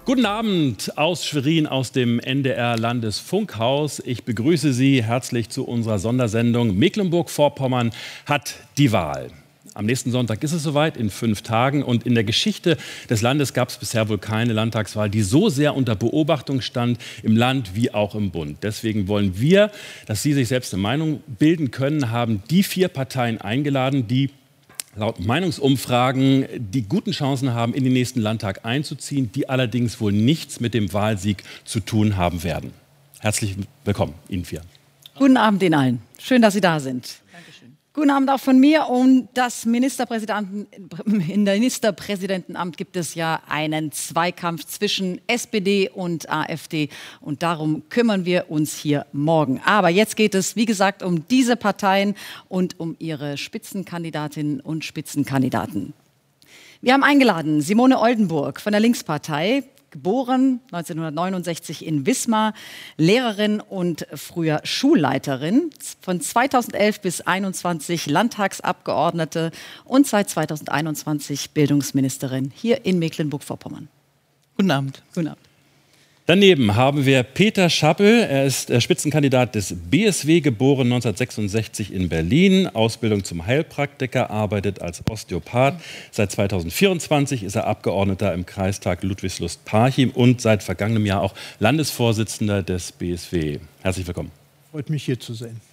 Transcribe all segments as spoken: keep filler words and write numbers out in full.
Guten Abend aus Schwerin, aus dem N D R-Landesfunkhaus. Ich begrüße Sie herzlich zu unserer Sondersendung Mecklenburg-Vorpommern hat die Wahl. Am nächsten Sonntag ist es soweit, in fünf Tagen. Und in der Geschichte des Landes gab es bisher wohl keine Landtagswahl, die so sehr unter Beobachtung stand, im Land wie auch im Bund. Deswegen wollen wir, dass Sie sich selbst eine Meinung bilden können, haben die vier Parteien eingeladen, die laut Meinungsumfragen die guten Chancen haben, in den nächsten Landtag einzuziehen, die allerdings wohl nichts mit dem Wahlsieg zu tun haben werden. Herzlich willkommen, Ihnen vier. Guten Abend Ihnen allen. Schön, dass Sie da sind. Dankeschön. Guten Abend auch von mir. Um das Ministerpräsidenten, in der Ministerpräsidentenamt gibt es ja einen Zweikampf zwischen S P D und AfD. Und darum kümmern wir uns hier morgen. Aber jetzt geht es, wie gesagt, um diese Parteien und um ihre Spitzenkandidatinnen und Spitzenkandidaten. Wir haben eingeladen Simone Oldenburg von der Linkspartei, geboren neunzehnhundertneunundsechzig in Wismar, Lehrerin und früher Schulleiterin, von zweitausendelf bis einundzwanzig Landtagsabgeordnete und seit zweitausendeinundzwanzig Bildungsministerin hier in Mecklenburg-Vorpommern. Guten Abend. Guten Abend. Daneben haben wir Peter Schappel, er ist Spitzenkandidat des B S W, geboren neunzehnhundertsechsundsechzig in Berlin, Ausbildung zum Heilpraktiker, arbeitet als Osteopath. Seit zweitausendvierundzwanzig ist er Abgeordneter im Kreistag Ludwigslust-Parchim und seit vergangenem Jahr auch Landesvorsitzender des B S W. Herzlich willkommen. Freut mich, hier zu sein.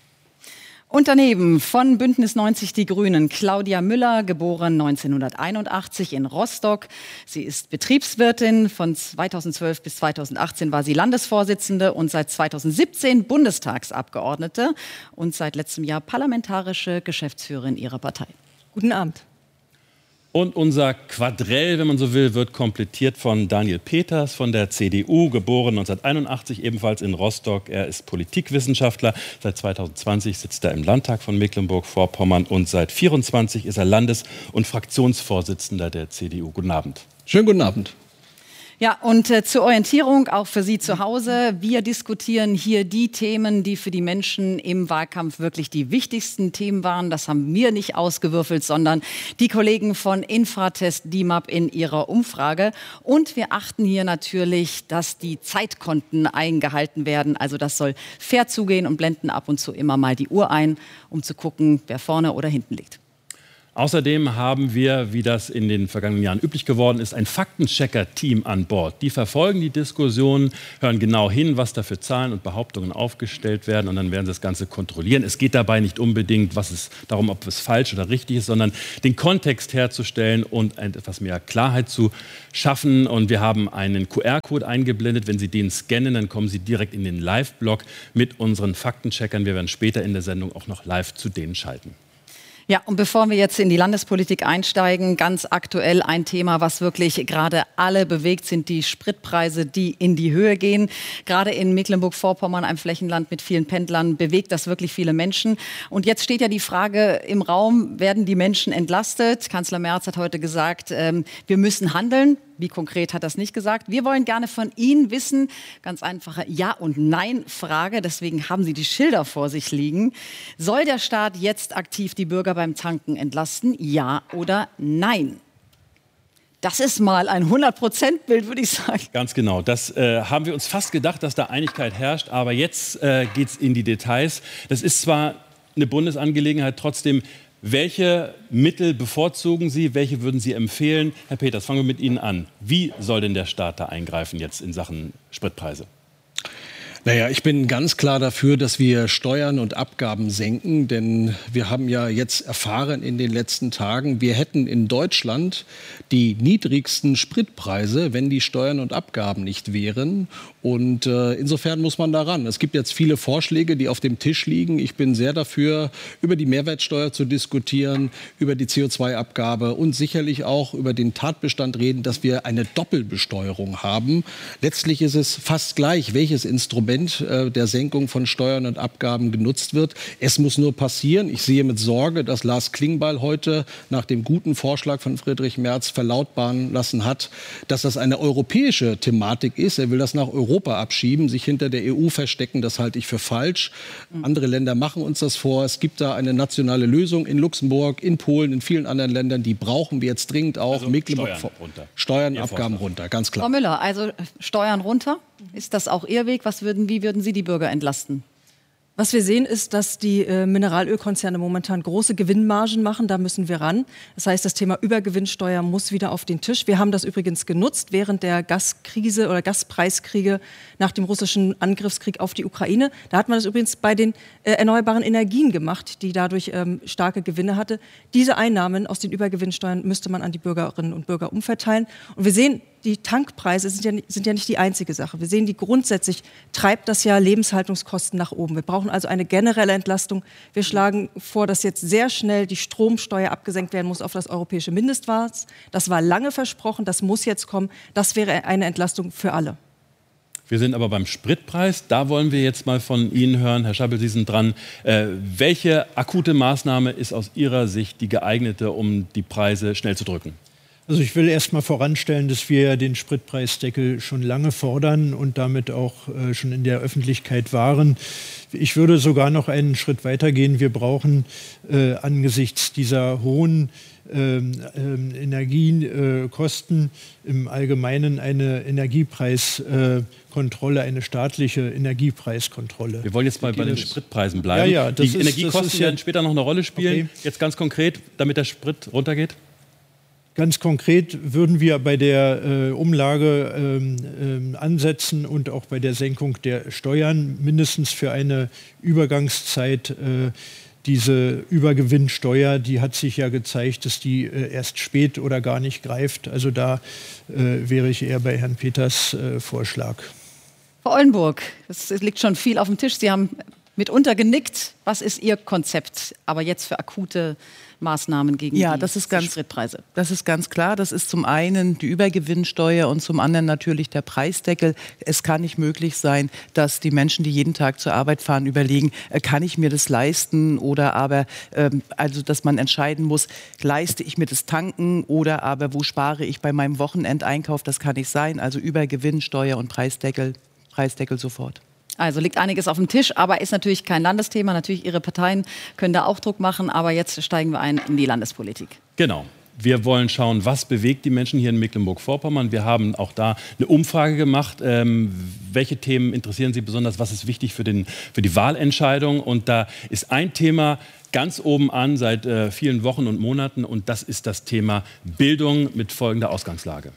Und daneben von Bündnis neunzig Die Grünen Claudia Müller, geboren neunzehnhunderteinundachtzig in Rostock. Sie ist Betriebswirtin. Von zweitausendzwölf bis zweitausendachtzehn war sie Landesvorsitzende und seit zweitausendsiebzehn Bundestagsabgeordnete und seit letztem Jahr parlamentarische Geschäftsführerin ihrer Partei. Guten Abend. Und unser Quadrell, wenn man so will, wird komplettiert von Daniel Peters von der C D U, geboren neunzehnhunderteinundachtzig, ebenfalls in Rostock. Er ist Politikwissenschaftler. Seit zweitausendzwanzig sitzt er im Landtag von Mecklenburg-Vorpommern und seit vierundzwanzig ist er Landes- und Fraktionsvorsitzender der C D U. Guten Abend. Schönen guten Abend. Ja, und äh, zur Orientierung auch für Sie zu Hause. Wir diskutieren hier die Themen, die für die Menschen im Wahlkampf wirklich die wichtigsten Themen waren. Das haben wir nicht ausgewürfelt, sondern die Kollegen von Infratest D I M A P in ihrer Umfrage. Und wir achten hier natürlich, dass die Zeitkonten eingehalten werden. Also das soll fair zugehen und blenden ab und zu immer mal die Uhr ein, um zu gucken, wer vorne oder hinten liegt. Außerdem haben wir, wie das in den vergangenen Jahren üblich geworden ist, ein Faktenchecker-Team an Bord. Die verfolgen die Diskussion, hören genau hin, was da für Zahlen und Behauptungen aufgestellt werden und dann werden sie das Ganze kontrollieren. Es geht dabei nicht unbedingt was es, darum, ob es falsch oder richtig ist, sondern den Kontext herzustellen und etwas mehr Klarheit zu schaffen. Und wir haben einen Q R-Code eingeblendet. Wenn Sie den scannen, dann kommen Sie direkt in den Live-Blog mit unseren Faktencheckern. Wir werden später in der Sendung auch noch live zu denen schalten. Ja, und bevor wir jetzt in die Landespolitik einsteigen, ganz aktuell ein Thema, was wirklich gerade alle bewegt, sind die Spritpreise, die in die Höhe gehen. Gerade in Mecklenburg-Vorpommern, einem Flächenland mit vielen Pendlern, bewegt das wirklich viele Menschen. Und jetzt steht ja die Frage im Raum, werden die Menschen entlastet? Kanzler Merz hat heute gesagt, ähm, wir müssen handeln. Wie konkret hat er das nicht gesagt? Wir wollen gerne von Ihnen wissen, ganz einfache Ja- und Nein-Frage, deswegen haben Sie die Schilder vor sich liegen. Soll der Staat jetzt aktiv die Bürger beim Tanken entlasten? Ja oder nein? Das ist mal ein hundert Prozent Bild, würde ich sagen. Ganz genau. Das äh, haben wir uns fast gedacht, dass da Einigkeit herrscht. Aber jetzt äh, geht es in die Details. Das ist zwar eine Bundesangelegenheit, trotzdem. Welche Mittel bevorzugen Sie? Welche würden Sie empfehlen? Herr Peters, fangen wir mit Ihnen an. Wie soll denn der Staat da eingreifen jetzt in Sachen Spritpreise? Naja, ich bin ganz klar dafür, dass wir Steuern und Abgaben senken, denn wir haben ja jetzt erfahren in den letzten Tagen, wir hätten in Deutschland die niedrigsten Spritpreise, wenn die Steuern und Abgaben nicht wären. Und äh, insofern muss man daran. Es gibt jetzt viele Vorschläge, die auf dem Tisch liegen. Ich bin sehr dafür, über die Mehrwertsteuer zu diskutieren, über die C O zwei Abgabe und sicherlich auch über den Tatbestand reden, dass wir eine Doppelbesteuerung haben. Letztlich ist es fast gleich, welches Instrument Instrument äh, der Senkung von Steuern und Abgaben genutzt wird. Es muss nur passieren. Ich sehe mit Sorge, dass Lars Klingbeil heute nach dem guten Vorschlag von Friedrich Merz verlautbaren lassen hat, dass das eine europäische Thematik ist. Er will das nach Europa abschieben, sich hinter der E U verstecken. Das halte ich für falsch. Mhm. Andere Länder machen uns das vor. Es gibt da eine nationale Lösung in Luxemburg, in Polen, in vielen anderen Ländern. Die brauchen wir jetzt dringend auch. Also Mecklenburg Steuern runter. Steuern, Ihr Abgaben Vorschlag. runter, ganz klar. Frau Müller, also Steuern runter. Ist das auch Ihr Weg? Was würden, wie würden Sie die Bürger entlasten? Was wir sehen, ist, dass die äh, Mineralölkonzerne momentan große Gewinnmargen machen. Da müssen wir ran. Das heißt, das Thema Übergewinnsteuer muss wieder auf den Tisch. Wir haben das übrigens genutzt während der Gaskrise oder Gaspreiskriege nach dem russischen Angriffskrieg auf die Ukraine. Da hat man das übrigens bei den äh, erneuerbaren Energien gemacht, die dadurch ähm, starke Gewinne hatte. Diese Einnahmen aus den Übergewinnsteuern müsste man an die Bürgerinnen und Bürger umverteilen. Und wir sehen, die Tankpreise sind ja, sind ja nicht die einzige Sache. Wir sehen, die grundsätzlich treibt das ja Lebenshaltungskosten nach oben. Wir brauchen also eine generelle Entlastung. Wir schlagen vor, dass jetzt sehr schnell die Stromsteuer abgesenkt werden muss auf das europäische Mindestmaß. Das war lange versprochen, das muss jetzt kommen. Das wäre eine Entlastung für alle. Wir sind aber beim Spritpreis. Da wollen wir jetzt mal von Ihnen hören. Herr Schabbel, Sie sind dran. Äh, welche akute Maßnahme ist aus Ihrer Sicht die geeignete, um die Preise schnell zu drücken? Also ich will erst mal voranstellen, dass wir den Spritpreisdeckel schon lange fordern und damit auch äh, schon in der Öffentlichkeit waren. Ich würde sogar noch einen Schritt weiter gehen. Wir brauchen äh, angesichts dieser hohen ähm, ähm, Energiekosten äh, im Allgemeinen eine Energiepreiskontrolle, äh, eine staatliche Energiepreiskontrolle. Wir wollen jetzt mal bei den Spritpreisen bleiben. Ja, ja, das die ist, Energiekosten das ist ja, werden später noch eine Rolle spielen. Okay. Jetzt ganz konkret, damit der Sprit runtergeht. Ganz konkret würden wir bei der äh, Umlage ähm, ähm, ansetzen und auch bei der Senkung der Steuern mindestens für eine Übergangszeit äh, diese Übergewinnsteuer, die hat sich ja gezeigt, dass die äh, erst spät oder gar nicht greift. Also da äh, wäre ich eher bei Herrn Peters äh, Vorschlag. Frau Ollenburg, es liegt schon viel auf dem Tisch. Sie haben mitunter genickt. Was ist Ihr Konzept, aber jetzt für akute Maßnahmen gegen ja, die das ist ganz, Spritpreise? Das ist ganz klar. Das ist zum einen die Übergewinnsteuer und zum anderen natürlich der Preisdeckel. Es kann nicht möglich sein, dass die Menschen, die jeden Tag zur Arbeit fahren, überlegen, äh, kann ich mir das leisten oder aber, ähm, also dass man entscheiden muss, leiste ich mir das Tanken oder aber wo spare ich bei meinem Wochenendeinkauf, das kann nicht sein. Also Übergewinnsteuer und Preisdeckel, Preisdeckel sofort. Also liegt einiges auf dem Tisch, aber ist natürlich kein Landesthema. Natürlich, Ihre Parteien können da auch Druck machen, aber jetzt steigen wir ein in die Landespolitik. Genau. Wir wollen schauen, was bewegt die Menschen hier in Mecklenburg-Vorpommern. Wir haben auch da eine Umfrage gemacht. Ähm, welche Themen interessieren Sie besonders? Was ist wichtig für, den, für die Wahlentscheidung? Und da ist ein Thema ganz oben an seit äh, vielen Wochen und Monaten. Und das ist das Thema Bildung mit folgender Ausgangslage.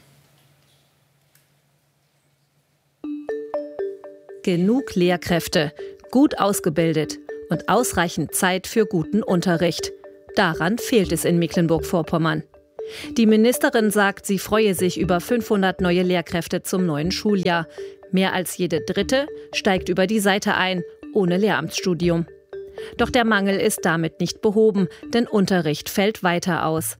Genug Lehrkräfte, gut ausgebildet und ausreichend Zeit für guten Unterricht. Daran fehlt es in Mecklenburg-Vorpommern. Die Ministerin sagt, sie freue sich über fünfhundert neue Lehrkräfte zum neuen Schuljahr. Mehr als jede dritte steigt über die Seite ein, ohne Lehramtsstudium. Doch der Mangel ist damit nicht behoben, denn Unterricht fällt weiter aus.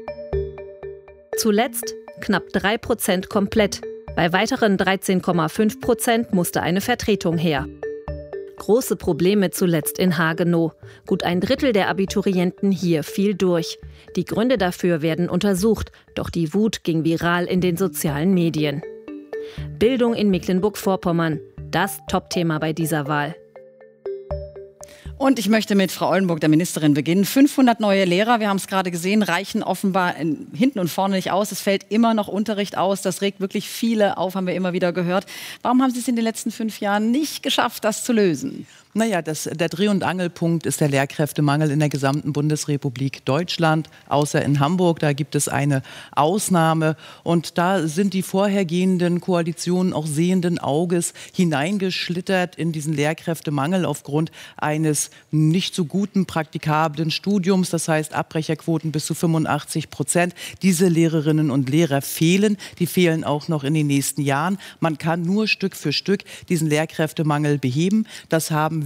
Zuletzt knapp drei Prozent komplett. Bei weiteren dreizehn Komma fünf Prozent musste eine Vertretung her. Große Probleme zuletzt in Hagenow. Gut ein Drittel der Abiturienten hier fiel durch. Die Gründe dafür werden untersucht, doch die Wut ging viral in den sozialen Medien. Bildung in Mecklenburg-Vorpommern, das Topthema bei dieser Wahl. Und ich möchte mit Frau Ollenburg, der Ministerin, beginnen. fünfhundert neue Lehrer, wir haben es gerade gesehen, reichen offenbar in, hinten und vorne nicht aus. Es fällt immer noch Unterricht aus. Das regt wirklich viele auf, haben wir immer wieder gehört. Warum haben Sie es in den letzten fünf Jahren nicht geschafft, das zu lösen? Naja, das, der Dreh- und Angelpunkt ist der Lehrkräftemangel in der gesamten Bundesrepublik Deutschland, außer in Hamburg. Da gibt es eine Ausnahme. Und da sind die vorhergehenden Koalitionen auch sehenden Auges hineingeschlittert in diesen Lehrkräftemangel aufgrund eines nicht so guten praktikablen Studiums. Das heißt Abbrecherquoten bis zu fünfundachtzig Prozent. Diese Lehrerinnen und Lehrer fehlen. Die fehlen auch noch in den nächsten Jahren. Man kann nur Stück für Stück diesen Lehrkräftemangel beheben. Das haben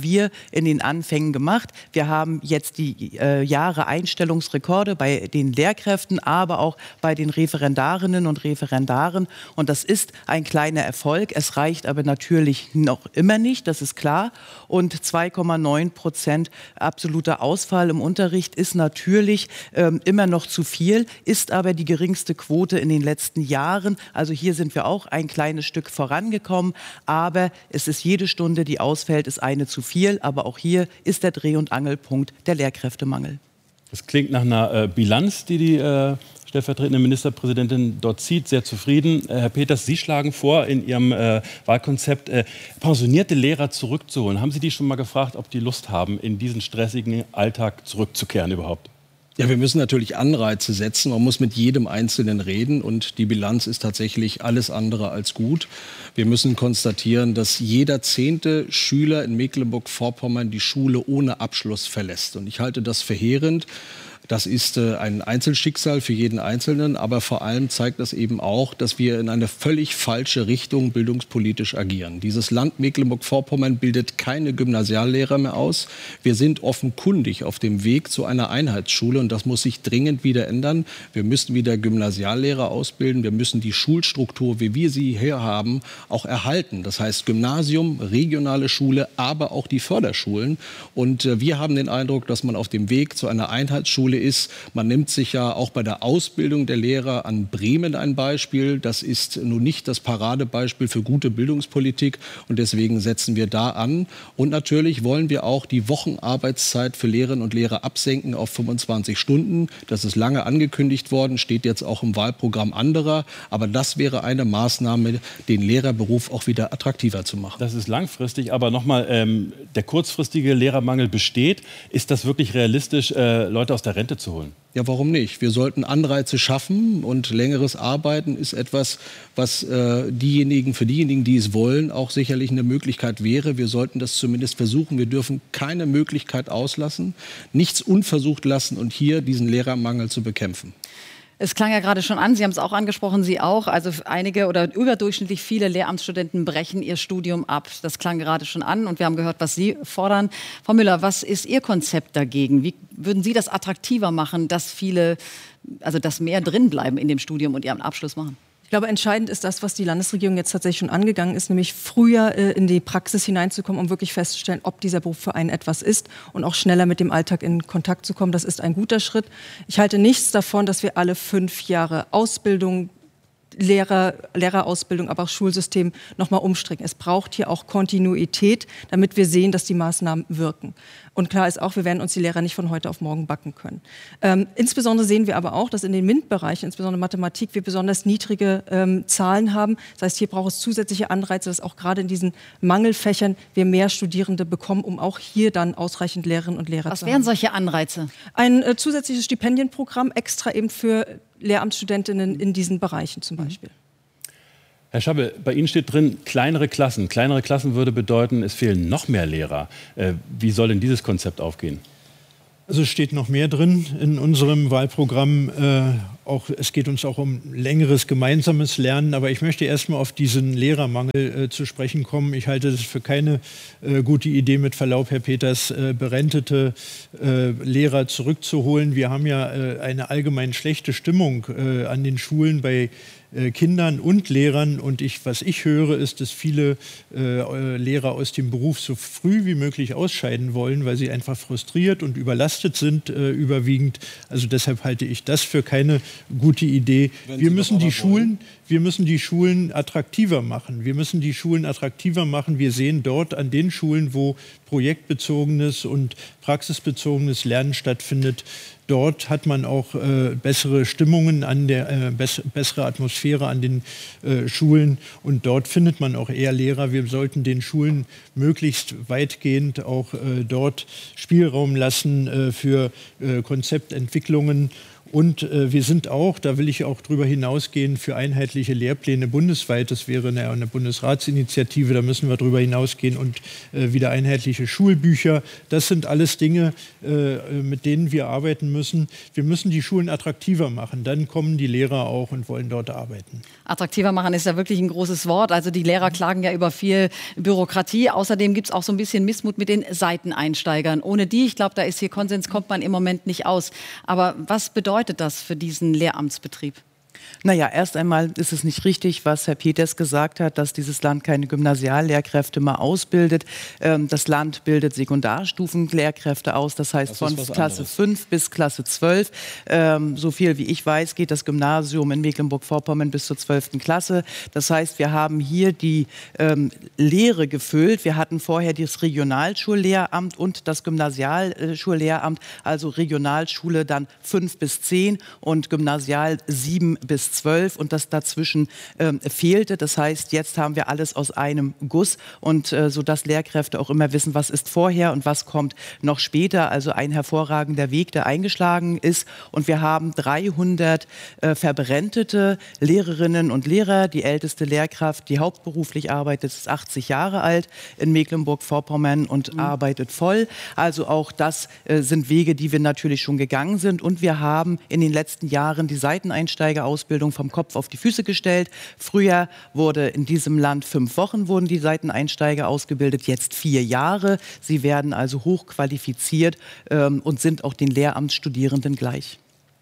haben wir in den Anfängen gemacht. Wir haben jetzt die äh, Jahre Einstellungsrekorde bei den Lehrkräften, aber auch bei den Referendarinnen und Referendaren. Und das ist ein kleiner Erfolg. Es reicht aber natürlich noch immer nicht, das ist klar. Und zwei Komma neun Prozent absoluter Ausfall im Unterricht ist natürlich ähm, immer noch zu viel, ist aber die geringste Quote in den letzten Jahren. Also hier sind wir auch ein kleines Stück vorangekommen. Aber es ist jede Stunde, die ausfällt, ist eine zu viel. Aber auch hier ist der Dreh- und Angelpunkt der Lehrkräftemangel. Das klingt nach einer äh, Bilanz, die die äh, stellvertretende Ministerpräsidentin dort zieht. Sehr zufrieden. Äh, Herr Peters, Sie schlagen vor, in Ihrem äh, Wahlkonzept äh, pensionierte Lehrer zurückzuholen. Haben Sie die schon mal gefragt, ob die Lust haben, in diesen stressigen Alltag zurückzukehren überhaupt? Ja, wir müssen natürlich Anreize setzen. Man muss mit jedem Einzelnen reden und die Bilanz ist tatsächlich alles andere als gut. Wir müssen konstatieren, dass jeder zehnte Schüler in Mecklenburg-Vorpommern die Schule ohne Abschluss verlässt. Und ich halte das verheerend. Das ist äh, ein Einzelschicksal für jeden Einzelnen, aber vor allem zeigt das eben auch, dass wir in eine völlig falsche Richtung bildungspolitisch agieren. Dieses Land Mecklenburg-Vorpommern bildet keine Gymnasiallehrer mehr aus. Wir sind offenkundig auf dem Weg zu einer Einheitsschule und das muss sich dringend wieder ändern. Wir müssen wieder Gymnasiallehrer ausbilden. Wir müssen die Schulstruktur, wie wir sie hier haben, auch erhalten. Das heißt Gymnasium, regionale Schule, aber auch die Förderschulen. Und äh, wir haben den Eindruck, dass man auf dem Weg zu einer Einheitsschule ist. Man nimmt sich ja auch bei der Ausbildung der Lehrer an Bremen ein Beispiel. Das ist nun nicht das Paradebeispiel für gute Bildungspolitik und deswegen setzen wir da an. Und natürlich wollen wir auch die Wochenarbeitszeit für Lehrerinnen und Lehrer absenken auf fünfundzwanzig Stunden. Das ist lange angekündigt worden, steht jetzt auch im Wahlprogramm anderer. Aber das wäre eine Maßnahme, den Lehrerberuf auch wieder attraktiver zu machen. Das ist langfristig, aber nochmal, ähm, der kurzfristige Lehrermangel besteht. Ist das wirklich realistisch, äh, Leute aus der Rente zu holen? Ja, warum nicht? Wir sollten Anreize schaffen und längeres Arbeiten ist etwas, was äh, diejenigen, für diejenigen, die es wollen, auch sicherlich eine Möglichkeit wäre. Wir sollten das zumindest versuchen. Wir dürfen keine Möglichkeit auslassen, nichts unversucht lassen und hier diesen Lehrermangel zu bekämpfen. Es klang ja gerade schon an, Sie haben es auch angesprochen, Sie auch. Also einige oder überdurchschnittlich viele Lehramtsstudenten brechen ihr Studium ab. Das klang gerade schon an und wir haben gehört, was Sie fordern. Frau Müller, was ist Ihr Konzept dagegen? Wie würden Sie das attraktiver machen, dass viele, also dass mehr drin bleiben in dem Studium und ihren Abschluss machen? Ich glaube, entscheidend ist das, was die Landesregierung jetzt tatsächlich schon angegangen ist, nämlich früher äh, in die Praxis hineinzukommen, um wirklich festzustellen, ob dieser Beruf für einen etwas ist und auch schneller mit dem Alltag in Kontakt zu kommen. Das ist ein guter Schritt. Ich halte nichts davon, dass wir alle fünf Jahre Ausbildung, Lehrer, Lehrerausbildung, aber auch Schulsystem noch mal umstricken. Es braucht hier auch Kontinuität, damit wir sehen, dass die Maßnahmen wirken. Und klar ist auch, wir werden uns die Lehrer nicht von heute auf morgen backen können. Ähm, insbesondere sehen wir aber auch, dass in den MINT-Bereichen, insbesondere Mathematik, wir besonders niedrige ähm, Zahlen haben. Das heißt, hier braucht es zusätzliche Anreize, dass auch gerade in diesen Mangelfächern wir mehr Studierende bekommen, um auch hier dann ausreichend Lehrerinnen und Lehrer Was zu haben. Was wären solche Anreize? Ein äh, zusätzliches Stipendienprogramm extra eben für Lehramtsstudentinnen in diesen Bereichen zum Beispiel. Herr Schabbe, bei Ihnen steht drin, kleinere Klassen. Kleinere Klassen würde bedeuten, es fehlen noch mehr Lehrer. Äh, wie soll denn dieses Konzept aufgehen? Also es steht noch mehr drin in unserem Wahlprogramm. Äh, auch, es geht uns auch um längeres gemeinsames Lernen. Aber ich möchte erst mal auf diesen Lehrermangel äh, zu sprechen kommen. Ich halte das für keine äh, gute Idee, mit Verlaub, Herr Peters, äh, berentete äh, Lehrer zurückzuholen. Wir haben ja äh, eine allgemein schlechte Stimmung äh, an den Schulen bei Kindern und Lehrern. Und ich, was ich höre, ist, dass viele äh, Lehrer aus dem Beruf so früh wie möglich ausscheiden wollen, weil sie einfach frustriert und überlastet sind, äh, überwiegend. Also deshalb halte ich das für keine gute Idee. Wir müssen die Schulen, wir müssen die Schulen attraktiver machen. Wir müssen die Schulen attraktiver machen. Wir sehen dort an den Schulen, wo projektbezogenes und praxisbezogenes Lernen stattfindet, dort hat man auch äh, bessere Stimmungen, an der, äh, bess bessere Atmosphäre an den äh, Schulen und dort findet man auch eher Lehrer. Wir sollten den Schulen möglichst weitgehend auch äh, dort Spielraum lassen äh, für äh, Konzeptentwicklungen. Und äh, wir sind auch, da will ich auch drüber hinausgehen, für einheitliche Lehrpläne bundesweit. Das wäre eine, eine Bundesratsinitiative, da müssen wir drüber hinausgehen. Und äh, wieder einheitliche Schulbücher. Das sind alles Dinge, äh, mit denen wir arbeiten müssen. Wir müssen die Schulen attraktiver machen. Dann kommen die Lehrer auch und wollen dort arbeiten. Attraktiver machen ist ja wirklich ein großes Wort. Also die Lehrer klagen ja über viel Bürokratie. Außerdem gibt es auch so ein bisschen Missmut mit den Seiteneinsteigern. Ohne die, ich glaube, da ist hier Konsens, kommt man im Moment nicht aus. Aber was bedeutet das für diesen Lehramtsbetrieb? Naja, erst einmal ist es nicht richtig, was Herr Peters gesagt hat, dass dieses Land keine Gymnasiallehrkräfte mehr ausbildet. Ähm, das Land bildet Sekundarstufenlehrkräfte aus, das heißt das von Klasse fünf bis Klasse zwölf. Ähm, so viel wie ich weiß, geht das Gymnasium in Mecklenburg-Vorpommern bis zur zwölften Klasse. Das heißt, wir haben hier die ähm, Lehre gefüllt. Wir hatten vorher das Regionalschullehramt und das Gymnasialschullehramt, also Regionalschule dann fünf bis zehn und Gymnasial sieben bis zwölf und das dazwischen ähm, fehlte. Das heißt, jetzt haben wir alles aus einem Guss und äh, sodass Lehrkräfte auch immer wissen, was ist vorher und was kommt noch später. Also ein hervorragender Weg, der eingeschlagen ist. Und wir haben dreihundert äh, verberentete Lehrerinnen und Lehrer. Die älteste Lehrkraft, die hauptberuflich arbeitet, ist achtzig Jahre alt in Mecklenburg-Vorpommern und mhm. arbeitet voll. Also auch das äh, sind Wege, die wir natürlich schon gegangen sind. Und wir haben in den letzten Jahren die Seiteneinsteigerausbildung vom Kopf auf die Füße gestellt. Früher wurde in diesem Land fünf Wochen wurden die Seiteneinsteiger ausgebildet, jetzt vier Jahre. Sie werden also hochqualifiziert ähm, und sind auch den Lehramtsstudierenden gleich.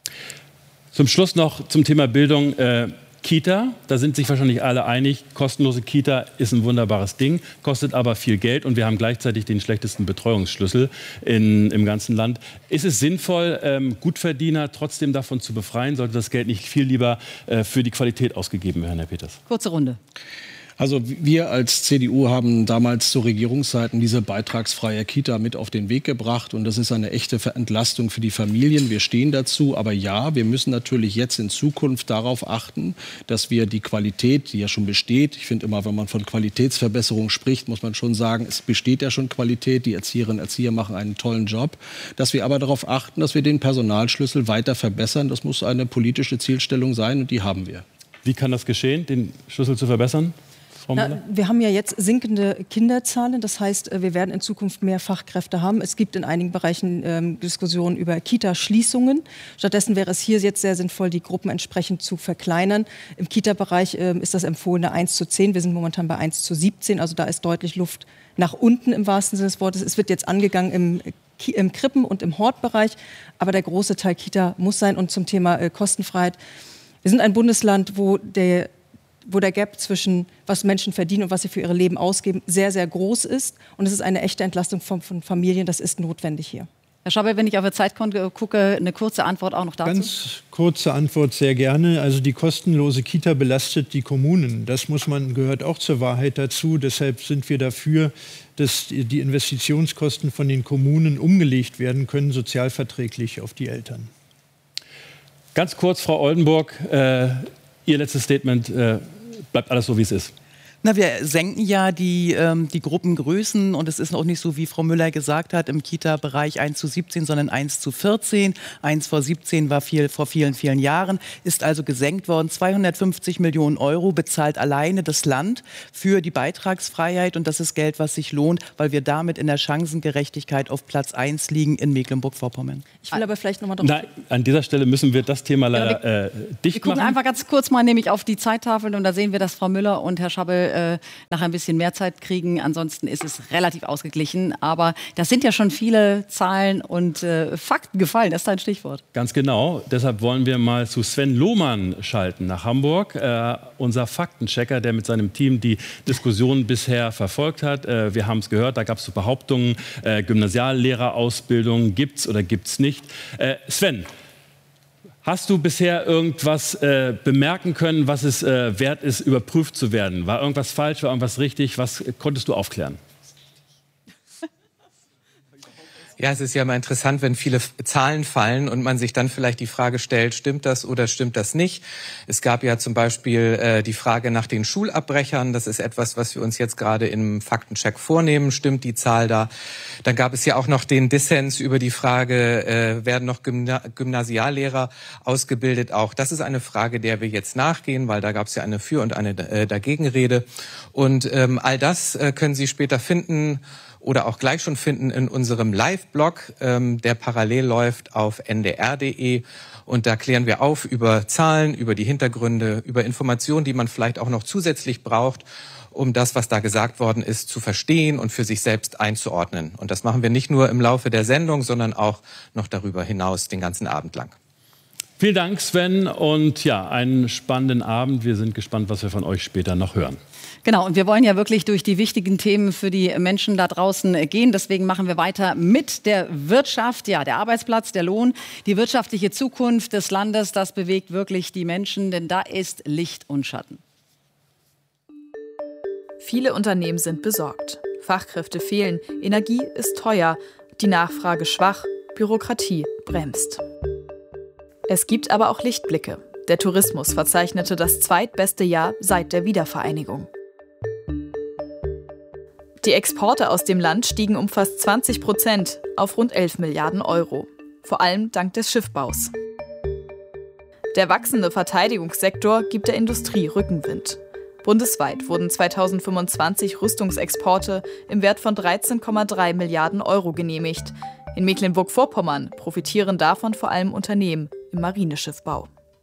Zum Schluss noch zum Thema Bildung. Äh Kita, da sind sich wahrscheinlich alle einig, kostenlose Kita ist ein wunderbares Ding, kostet aber viel Geld und wir haben gleichzeitig den schlechtesten Betreuungsschlüssel in, im ganzen Land. Ist es sinnvoll, ähm, Gutverdiener trotzdem davon zu befreien? Sollte das Geld nicht viel lieber äh, für die Qualität ausgegeben werden, Herr Peters? Kurze Runde. Also wir als C D U haben damals zu Regierungszeiten diese beitragsfreie Kita mit auf den Weg gebracht und das ist eine echte Entlastung für die Familien. Wir stehen dazu, aber ja, wir müssen natürlich jetzt in Zukunft darauf achten, dass wir die Qualität, die ja schon besteht, ich finde immer, wenn man von Qualitätsverbesserung spricht, muss man schon sagen, es besteht ja schon Qualität, die Erzieherinnen und Erzieher machen einen tollen Job, dass wir aber darauf achten, dass wir den Personalschlüssel weiter verbessern. Das muss eine politische Zielstellung sein und die haben wir. Wie kann das geschehen, den Schlüssel zu verbessern? Na, wir haben ja jetzt sinkende Kinderzahlen, das heißt, wir werden in Zukunft mehr Fachkräfte haben. Es gibt in einigen Bereichen ähm, Diskussionen über Kita-Schließungen. Stattdessen wäre es hier jetzt sehr sinnvoll, die Gruppen entsprechend zu verkleinern. Im Kita-Bereich ähm, ist das empfohlene eins zu zehn, wir sind momentan bei eins zu siebzehn, also da ist deutlich Luft nach unten im wahrsten Sinne des Wortes. Es wird jetzt angegangen im, im Krippen- und im Hortbereich, aber der große Teil Kita muss sein. Und zum Thema äh, Kostenfreiheit, wir sind ein Bundesland, wo der wo der Gap zwischen was Menschen verdienen und was sie für ihr Leben ausgeben, sehr, sehr groß ist. Und es ist eine echte Entlastung von, von Familien. Das ist notwendig hier. Herr Schabel, wenn ich auf Ihr Zeitkonto gucke, eine kurze Antwort auch noch dazu. Ganz kurze Antwort, sehr gerne. Also die kostenlose Kita belastet die Kommunen. Das muss man, gehört auch zur Wahrheit dazu. Deshalb sind wir dafür, dass die Investitionskosten von den Kommunen umgelegt werden können, sozialverträglich auf die Eltern. Ganz kurz, Frau Oldenburg, äh, Ihr letztes Statement, äh, bleibt alles so, wie es ist. Na, wir senken ja die, ähm, die Gruppengrößen und es ist auch nicht so, wie Frau Müller gesagt hat, im Kita-Bereich eins zu siebzehn, sondern eins zu vierzehn. eins vor siebzehn war viel, vor vielen, vielen Jahren, ist also gesenkt worden. zweihundertfünfzig Millionen Euro bezahlt alleine das Land für die Beitragsfreiheit und das ist Geld, was sich lohnt, weil wir damit in der Chancengerechtigkeit auf Platz eins liegen in Mecklenburg-Vorpommern. Ich will aber vielleicht noch mal drauf... Nein, an dieser Stelle müssen wir das Thema leider ja, wir, äh, dicht wir gucken machen. einfach ganz kurz mal nämlich auf die Zeittafeln und da sehen wir, dass Frau Müller und Herr Schabel äh, nachher ein bisschen mehr Zeit kriegen. Ansonsten ist es relativ ausgeglichen. Aber das sind ja schon viele Zahlen und äh, Fakten gefallen. Das ist ein Stichwort. Ganz genau. Deshalb wollen wir mal zu Sven Lohmann schalten nach Hamburg. Äh, unser Faktenchecker, der mit seinem Team die Diskussion bisher verfolgt hat. Äh, wir haben es gehört, da gab es so Behauptungen, äh, Gymnasiallehrerausbildung gibt's oder gibt's nicht. Äh, Sven, hast du bisher irgendwas äh, bemerken können, was es äh, wert ist, überprüft zu werden? War irgendwas falsch, war irgendwas richtig? Was konntest du aufklären? Ja, es ist ja immer interessant, wenn viele Zahlen fallen und man sich dann vielleicht die Frage stellt, stimmt das oder stimmt das nicht? Es gab ja zum Beispiel äh, die Frage nach den Schulabbrechern. Das ist etwas, was wir uns jetzt gerade im Faktencheck vornehmen. Stimmt die Zahl da? Dann gab es ja auch noch den Dissens über die Frage, äh, werden noch Gymna- Gymnasiallehrer ausgebildet? Auch das ist eine Frage, der wir jetzt nachgehen, weil da gab es ja eine Für- und eine äh, Dagegenrede. Und ähm, all das äh, können Sie später finden oder auch gleich schon finden in unserem Live-Blog, ähm, der parallel läuft auf n d r punkt d e. Und da klären wir auf über Zahlen, über die Hintergründe, über Informationen, die man vielleicht auch noch zusätzlich braucht, um das, was da gesagt worden ist, zu verstehen und für sich selbst einzuordnen. Und das machen wir nicht nur im Laufe der Sendung, sondern auch noch darüber hinaus den ganzen Abend lang. Vielen Dank, Sven. Und ja, einen spannenden Abend. Wir sind gespannt, was wir von euch später noch hören. Genau, und wir wollen ja wirklich durch die wichtigen Themen für die Menschen da draußen gehen. Deswegen machen wir weiter mit der Wirtschaft. Ja, der Arbeitsplatz, der Lohn, die wirtschaftliche Zukunft des Landes, das bewegt wirklich die Menschen, denn da ist Licht und Schatten. Viele Unternehmen sind besorgt. Fachkräfte fehlen, Energie ist teuer, die Nachfrage schwach, Bürokratie bremst. Es gibt aber auch Lichtblicke. Der Tourismus verzeichnete das zweitbeste Jahr seit der Wiedervereinigung. Die Exporte aus dem Land stiegen um fast zwanzig Prozent auf rund elf Milliarden Euro. Vor allem dank des Schiffbaus. Der wachsende Verteidigungssektor gibt der Industrie Rückenwind. Bundesweit wurden zweitausendfünfundzwanzig Rüstungsexporte im Wert von dreizehn Komma drei Milliarden Euro genehmigt. In Mecklenburg-Vorpommern profitieren davon vor allem Unternehmen im Marineschiffbau.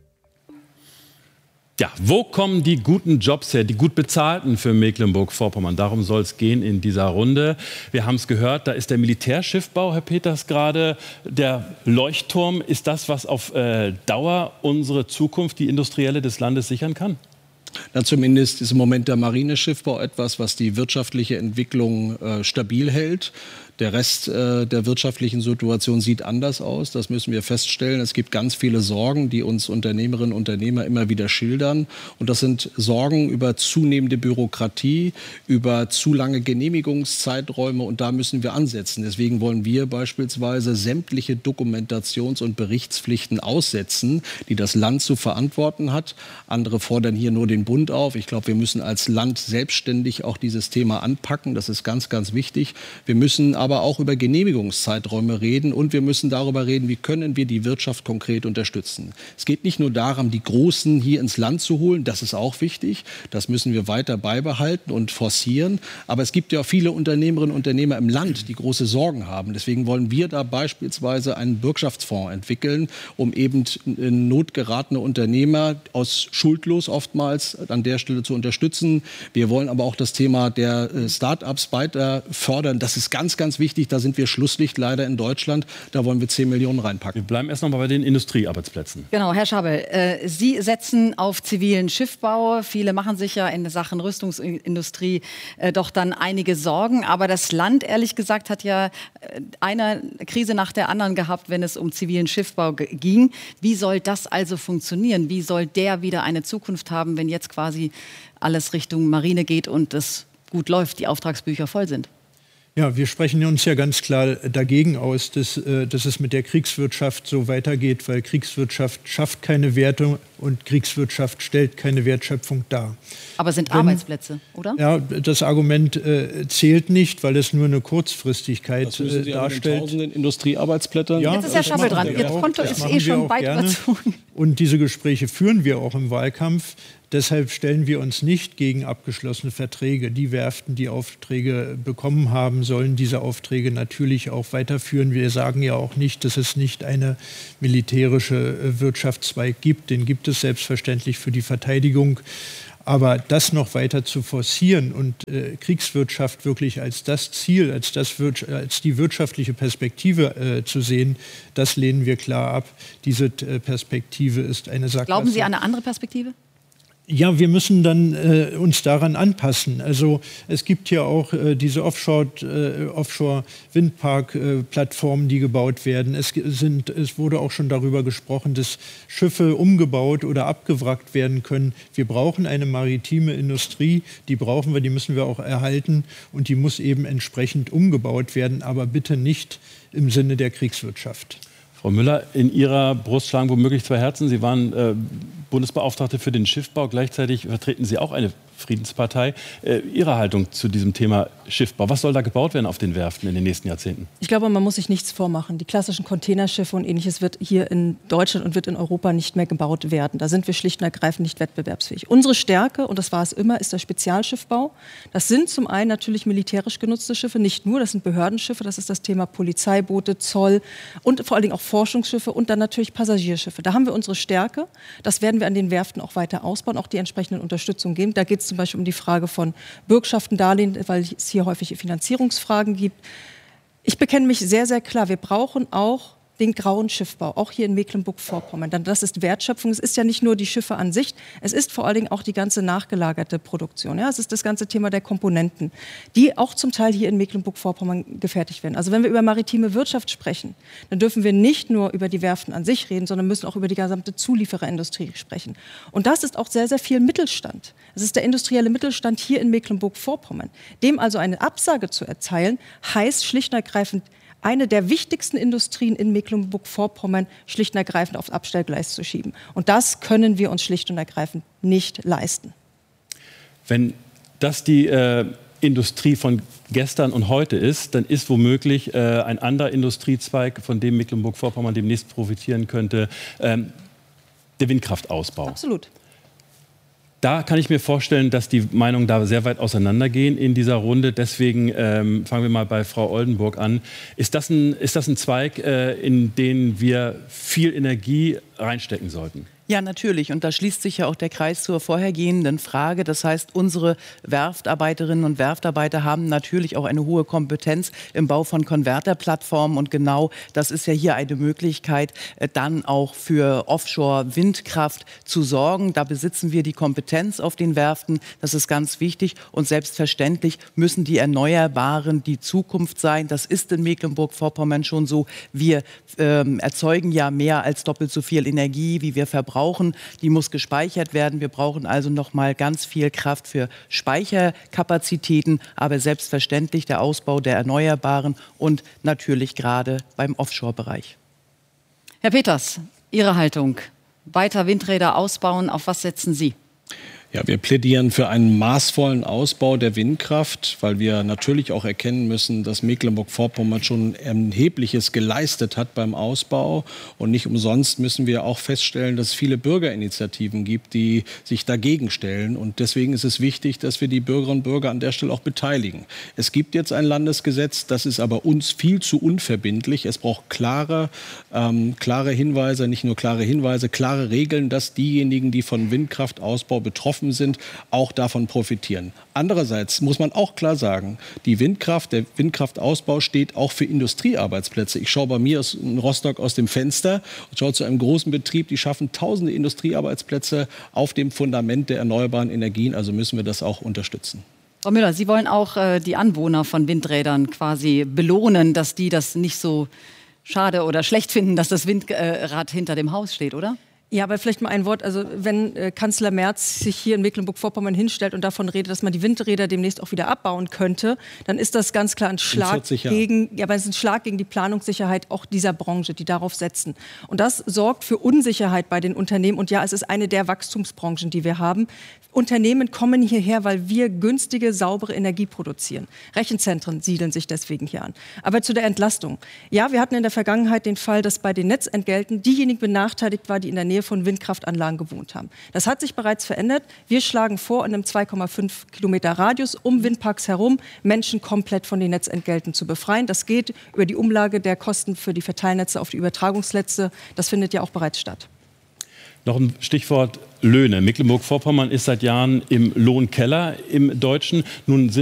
Ja, wo kommen die guten Jobs her, die gut bezahlten für Mecklenburg-Vorpommern? Darum soll es gehen in dieser Runde. Wir haben es gehört, da ist der Militärschiffbau, Herr Peters, gerade der Leuchtturm. Ist das, was auf äh, Dauer unsere Zukunft, die industrielle des Landes sichern kann? Na, zumindest ist im Moment der Marineschiffbau etwas, was die wirtschaftliche Entwicklung äh, stabil hält. Der Rest äh, der wirtschaftlichen Situation sieht anders aus. Das müssen wir feststellen. Es gibt ganz viele Sorgen, die uns Unternehmerinnen und Unternehmer immer wieder schildern. Und das sind Sorgen über zunehmende Bürokratie, über zu lange Genehmigungszeiträume. Und da müssen wir ansetzen. Deswegen wollen wir beispielsweise sämtliche Dokumentations- und Berichtspflichten aussetzen, die das Land zu verantworten hat. Andere fordern hier nur den Bund auf. Ich glaube, wir müssen als Land selbstständig auch dieses Thema anpacken. Das ist ganz, ganz wichtig. Wir müssen aber auch über Genehmigungszeiträume reden und wir müssen darüber reden, wie können wir die Wirtschaft konkret unterstützen. Es geht nicht nur darum, die Großen hier ins Land zu holen, das ist auch wichtig, das müssen wir weiter beibehalten und forcieren, aber es gibt ja auch viele Unternehmerinnen und Unternehmer im Land, die große Sorgen haben. Deswegen wollen wir da beispielsweise einen Bürgschaftsfonds entwickeln, um eben in Not geratene Unternehmer aus schuldlos oftmals an der Stelle zu unterstützen. Wir wollen aber auch das Thema der Start-ups weiter fördern. Das ist ganz, ganz wichtig. Da sind wir Schlusslicht leider in Deutschland. Da wollen wir zehn Millionen reinpacken. Wir bleiben erst noch mal bei den Industriearbeitsplätzen. Genau, Herr Schabel, äh, Sie setzen auf zivilen Schiffbau. Viele machen sich ja in Sachen Rüstungsindustrie äh, doch dann einige Sorgen. Aber das Land, ehrlich gesagt, hat ja äh, eine Krise nach der anderen gehabt, wenn es um zivilen Schiffbau ging. Wie soll das also funktionieren? Wie soll der wieder eine Zukunft haben, wenn jetzt quasi alles Richtung Marine geht und es gut läuft, die Auftragsbücher voll sind? Ja, wir sprechen uns ja ganz klar dagegen aus, dass, äh, dass es mit der Kriegswirtschaft so weitergeht, weil Kriegswirtschaft schafft keine Werte und Kriegswirtschaft stellt keine Wertschöpfung dar. Aber es sind Wenn, Arbeitsplätze, oder? Ja, das Argument äh, zählt nicht, weil es nur eine Kurzfristigkeit das müssen Sie äh, darstellt. Tausenden Industriearbeitsplätze. Ja, jetzt ist Herr Schabel dran. Ihr Konto ist eh schon weit überzogen. Und diese Gespräche führen wir auch im Wahlkampf. Deshalb stellen wir uns nicht gegen abgeschlossene Verträge. Die Werften, die Aufträge bekommen haben, sollen diese Aufträge natürlich auch weiterführen. Wir sagen ja auch nicht, dass es nicht eine militärische Wirtschaftszweig gibt. Den gibt es selbstverständlich für die Verteidigung. Aber das noch weiter zu forcieren und äh, Kriegswirtschaft wirklich als das Ziel, als, das, als die wirtschaftliche Perspektive äh, zu sehen, das lehnen wir klar ab. Diese äh, Perspektive ist eine Sackgasse. Glauben Sie an eine andere Perspektive? Ja, wir müssen dann äh, uns daran anpassen. Also es gibt ja auch äh, diese Offshore, äh, Offshore-Windpark-Plattformen, äh, die gebaut werden. Es, sind, es wurde auch schon darüber gesprochen, dass Schiffe umgebaut oder abgewrackt werden können. Wir brauchen eine maritime Industrie, die brauchen wir, die müssen wir auch erhalten und die muss eben entsprechend umgebaut werden, aber bitte nicht im Sinne der Kriegswirtschaft. Frau Müller, in Ihrer Brust schlagen womöglich zwei Herzen. Sie waren äh, Bundesbeauftragte für den Schiffbau. Gleichzeitig vertreten Sie auch eine Friedenspartei. Äh, Ihre Haltung zu diesem Thema Schiffbau. Was soll da gebaut werden auf den Werften in den nächsten Jahrzehnten? Ich glaube, man muss sich nichts vormachen. Die klassischen Containerschiffe und Ähnliches wird hier in Deutschland und wird in Europa nicht mehr gebaut werden. Da sind wir schlicht und ergreifend nicht wettbewerbsfähig. Unsere Stärke, und das war es immer, ist der Spezialschiffbau. Das sind zum einen natürlich militärisch genutzte Schiffe, nicht nur, das sind Behördenschiffe, das ist das Thema Polizeiboote, Zoll und vor allen Dingen auch Forschungsschiffe und dann natürlich Passagierschiffe. Da haben wir unsere Stärke. Das werden wir an den Werften auch weiter ausbauen, auch die entsprechenden Unterstützung geben. Da geht es zum Beispiel um die Frage von Bürgschaften, Darlehen, weil es hier häufig Finanzierungsfragen gibt. Ich bekenne mich sehr, sehr klar, wir brauchen auch den grauen Schiffbau, auch hier in Mecklenburg-Vorpommern. Denn das ist Wertschöpfung. Es ist ja nicht nur die Schiffe an sich, es ist vor allen Dingen auch die ganze nachgelagerte Produktion. Ja, es ist das ganze Thema der Komponenten, die auch zum Teil hier in Mecklenburg-Vorpommern gefertigt werden. Also wenn wir über maritime Wirtschaft sprechen, dann dürfen wir nicht nur über die Werften an sich reden, sondern müssen auch über die gesamte Zuliefererindustrie sprechen. Und das ist auch sehr, sehr viel Mittelstand. Es ist der industrielle Mittelstand hier in Mecklenburg-Vorpommern. Dem also eine Absage zu erteilen, heißt schlicht und ergreifend, eine der wichtigsten Industrien in Mecklenburg-Vorpommern schlicht und ergreifend aufs Abstellgleis zu schieben. Und das können wir uns schlicht und ergreifend nicht leisten. Wenn das die äh, Industrie von gestern und heute ist, dann ist womöglich äh, ein anderer Industriezweig, von dem Mecklenburg-Vorpommern demnächst profitieren könnte, ähm, der Windkraftausbau. Absolut. Da kann ich mir vorstellen, dass die Meinungen da sehr weit auseinandergehen in dieser Runde. Deswegen ähm, fangen wir mal bei Frau Oldenburg an. Ist das ein, ist das ein Zweig, äh, in den wir viel Energie reinstecken sollten? Ja, natürlich. Und da schließt sich ja auch der Kreis zur vorhergehenden Frage. Das heißt, unsere Werftarbeiterinnen und Werftarbeiter haben natürlich auch eine hohe Kompetenz im Bau von Konverterplattformen. Und genau das ist ja hier eine Möglichkeit, dann auch für Offshore-Windkraft zu sorgen. Da besitzen wir die Kompetenz auf den Werften. Das ist ganz wichtig. Und selbstverständlich müssen die Erneuerbaren die Zukunft sein. Das ist in Mecklenburg-Vorpommern schon so. Wir ähm, erzeugen ja mehr als doppelt so viel Energie, wie wir verbrauchen. Brauchen, die muss gespeichert werden. Wir brauchen also noch mal ganz viel Kraft für Speicherkapazitäten, aber selbstverständlich der Ausbau der Erneuerbaren und natürlich gerade beim Offshore-Bereich. Herr Peters, Ihre Haltung. Weiter Windräder ausbauen, auf was setzen Sie? Ja, wir plädieren für einen maßvollen Ausbau der Windkraft, weil wir natürlich auch erkennen müssen, dass Mecklenburg-Vorpommern schon Erhebliches geleistet hat beim Ausbau. Und nicht umsonst müssen wir auch feststellen, dass es viele Bürgerinitiativen gibt, die sich dagegen stellen. Und deswegen ist es wichtig, dass wir die Bürgerinnen und Bürger an der Stelle auch beteiligen. Es gibt jetzt ein Landesgesetz, das ist aber uns viel zu unverbindlich. Es braucht klare, ähm, klare Hinweise, nicht nur klare Hinweise, klare Regeln, dass diejenigen, die von Windkraftausbau betroffen sind, auch davon profitieren. Andererseits muss man auch klar sagen, die Windkraft, der Windkraftausbau steht auch für Industriearbeitsplätze. Ich schaue bei mir aus, in Rostock aus dem Fenster und schaue zu einem großen Betrieb, die schaffen tausende Industriearbeitsplätze auf dem Fundament der erneuerbaren Energien. Also müssen wir das auch unterstützen. Frau Müller, Sie wollen auch äh, die Anwohner von Windrädern quasi belohnen, dass die das nicht so schade oder schlecht finden, dass das Windrad hinter dem Haus steht, oder? Ja, aber vielleicht mal ein Wort. Also wenn äh, Kanzler Merz sich hier in Mecklenburg-Vorpommern hinstellt und davon redet, dass man die Windräder demnächst auch wieder abbauen könnte, dann ist das ganz klar ein Schlag gegen, ja, aber es ist ein Schlag gegen die Planungssicherheit auch dieser Branche, die darauf setzen. Und das sorgt für Unsicherheit bei den Unternehmen. Und ja, es ist eine der Wachstumsbranchen, die wir haben. Unternehmen kommen hierher, weil wir günstige, saubere Energie produzieren. Rechenzentren siedeln sich deswegen hier an. Aber zu der Entlastung. Ja, wir hatten in der Vergangenheit den Fall, dass bei den Netzentgelten diejenigen benachteiligt waren, die in der Nähe von Windkraftanlagen gewohnt haben. Das hat sich bereits verändert. Wir schlagen vor, in einem zwei Komma fünf Kilometer Radius um Windparks herum Menschen komplett von den Netzentgelten zu befreien. Das geht über die Umlage der Kosten für die Verteilnetze auf die Übertragungsnetze. Das findet ja auch bereits statt. Noch ein Stichwort Löhne. Mecklenburg-Vorpommern ist seit Jahren im Lohnkeller im Deutschen. Nun sind